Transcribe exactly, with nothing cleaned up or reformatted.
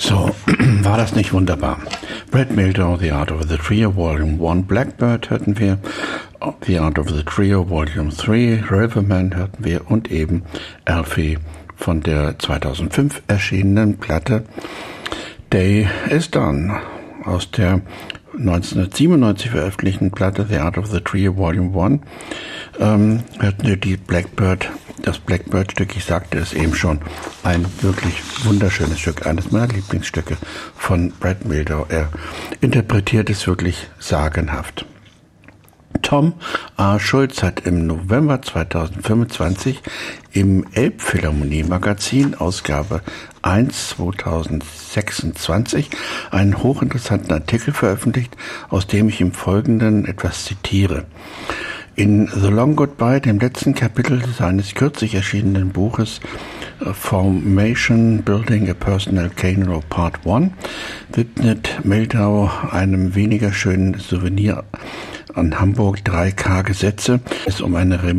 So, war das nicht wunderbar? Brad Mehldau, The Art of the Trio, Volume eins, Blackbird hörten wir, The Art of the Trio, Volume drei, Riverman hörten wir und eben Alfie von der zweitausendfünf erschienenen Platte Day is Done aus der neunzehnhundertsiebenundneunzig veröffentlichten Platte The Art of the Trio Volume eins ähm, hörten wir die Blackbird, das Blackbird-Stück, ich sagte es eben schon, ein wirklich wunderschönes Stück, eines meiner Lieblingsstücke von Brad Mehldau. Er interpretiert es wirklich sagenhaft. Tom A. Schulz hat im November zweitausendfünfundzwanzig im Elbphilharmonie-Magazin, Ausgabe eins zweitausendsechsundzwanzig, einen hochinteressanten Artikel veröffentlicht, aus dem ich im Folgenden etwas zitiere. In The Long Goodbye, dem letzten Kapitel seines kürzlich erschienenen Buches Formation Building a Personal Piano Part eins, widmet Mehldau einem weniger schönen Souvenir an Hamburg drei karge Sätze. Es um eine